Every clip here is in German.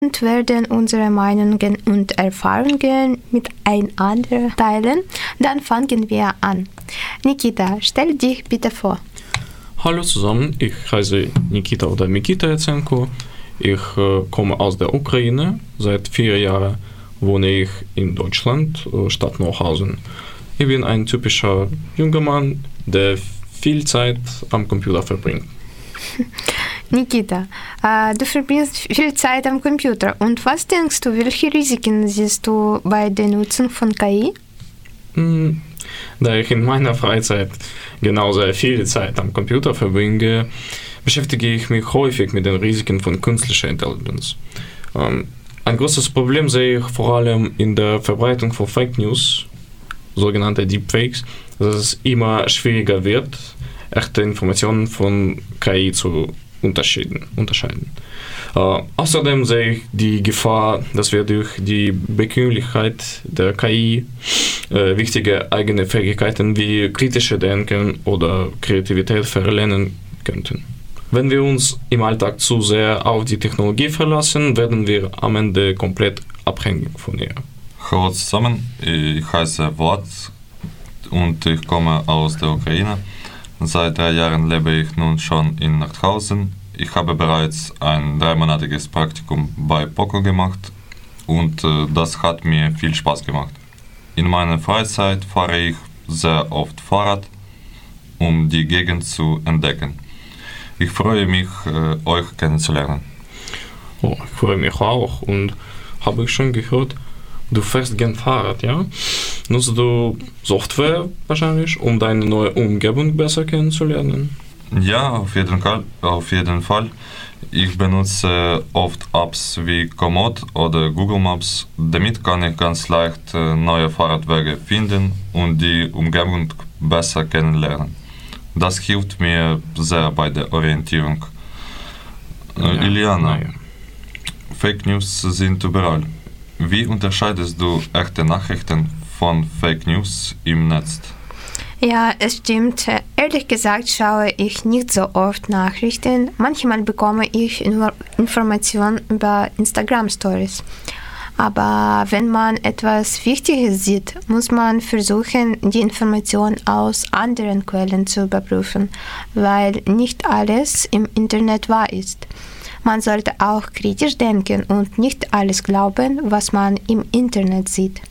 und werden unsere Meinungen und Erfahrungen miteinander teilen. Dann fangen wir an. Nikita, stell dich bitte vor. Hallo zusammen, ich heiße Nikita oder Mikita Yatsenko. Ich komme aus der Ukraine. Seit 4 Jahren wohne ich in Deutschland, Stadt Neuhausen. Ich bin ein typischer junger Mann, der viel Zeit am Computer verbringt. Nikita, du verbringst viel Zeit am Computer. Und was denkst du, welche Risiken siehst du bei der Nutzung von KI? Da ich in meiner Freizeit genauso viel Zeit am Computer verbringe, beschäftige ich mich häufig mit den Risiken von künstlicher Intelligenz. Ein großes Problem sehe ich vor allem in der Verbreitung von Fake News, sogenannte Deepfakes, dass es immer schwieriger wird, echte Informationen von KI zu unterscheiden. Außerdem sehe ich die Gefahr, dass wir durch die Bequemlichkeit der KI wichtige eigene Fähigkeiten wie kritische Denken oder Kreativität verlernen könnten. Wenn wir uns im Alltag zu sehr auf die Technologie verlassen, werden wir am Ende komplett abhängig von ihr. Hallo zusammen, ich heiße Vlad und ich komme aus der Ukraine. Seit 3 Jahren lebe ich nun schon in Nordhausen. Ich habe bereits ein 3-monatiges Praktikum bei Poco gemacht und das hat mir viel Spaß gemacht. In meiner Freizeit fahre ich sehr oft Fahrrad, um die Gegend zu entdecken. Ich freue mich, euch kennenzulernen. Oh, ich freue mich auch und habe ich schon gehört, du fährst gern Fahrrad, ja? Nutzt du Software wahrscheinlich, um deine neue Umgebung besser kennenzulernen? Ja, auf jeden Fall. Ich benutze oft Apps wie Komoot oder Google Maps. Damit kann ich ganz leicht neue Fahrradwege finden und die Umgebung besser kennenlernen. Das hilft mir sehr bei der Orientierung. Iliana, Fake News sind überall. Wie unterscheidest du echte Nachrichten von Fake News im Netz? Ja, es stimmt. Ehrlich gesagt schaue ich nicht so oft Nachrichten. Manchmal bekomme ich nur Informationen über Instagram-Stories. Aber wenn man etwas Wichtiges sieht, muss man versuchen, die Information aus anderen Quellen zu überprüfen, weil nicht alles im Internet wahr ist. Man sollte auch kritisch denken und nicht alles glauben, was man im Internet sieht.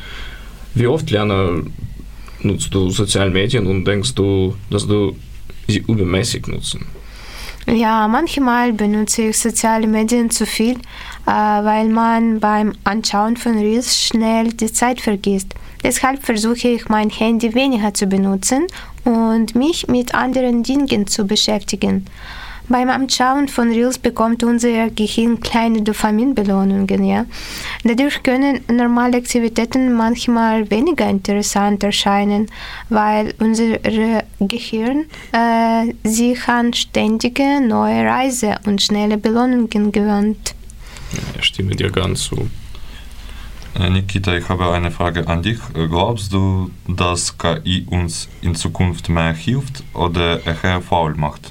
Wie oft, Liana, nutzt du soziale Medien und denkst du, dass du sie übermäßig nutzt? Ja, manchmal benutze ich soziale Medien zu viel, weil man beim Anschauen von Reels schnell die Zeit vergisst. Deshalb versuche ich, mein Handy weniger zu benutzen und mich mit anderen Dingen zu beschäftigen. Beim Anschauen von Reels bekommt unser Gehirn kleine Dopaminbelohnungen. Ja? Dadurch können normale Aktivitäten manchmal weniger interessant erscheinen, weil unser Gehirn sich an ständige neue Reise und schnelle Belohnungen gewöhnt. Ja, ich stimme dir ganz zu. Nikita, ich habe eine Frage an dich. Glaubst du, dass KI uns in Zukunft mehr hilft oder eher faul macht?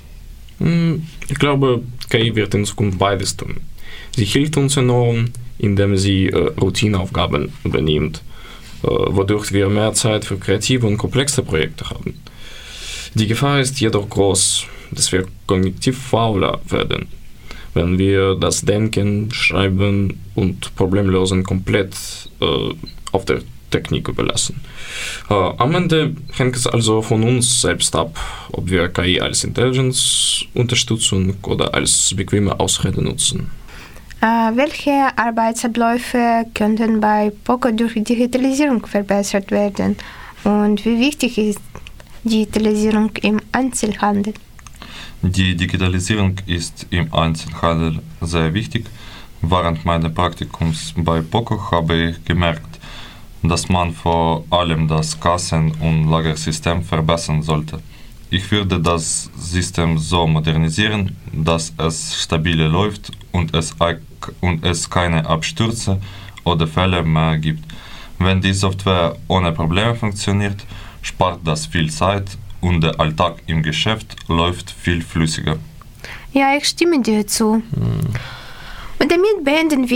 Ich glaube, KI wird in Zukunft beides tun. Sie hilft uns enorm, indem sie Routineaufgaben übernimmt, wodurch wir mehr Zeit für kreative und komplexe Projekte haben. Die Gefahr ist jedoch groß, dass wir kognitiv fauler werden, wenn wir das Denken, Schreiben und Problemlösen komplett auf der Technik überlassen. Am Ende hängt es also von uns selbst ab, ob wir KI als Intelligence-Unterstützung oder als bequeme Ausrede nutzen. Welche Arbeitsabläufe könnten bei Poco durch Digitalisierung verbessert werden? Und wie wichtig ist Digitalisierung im Einzelhandel? Die Digitalisierung ist im Einzelhandel sehr wichtig. Während meines Praktikums bei Poco habe ich gemerkt, dass man vor allem das Kassen- und Lagersystem verbessern sollte. Ich würde das System so modernisieren, dass es stabiler läuft und es keine Abstürze oder Fehler mehr gibt. Wenn die Software ohne Probleme funktioniert, spart das viel Zeit und der Alltag im Geschäft läuft viel flüssiger. Ja, ich stimme dir zu. Und damit beenden wir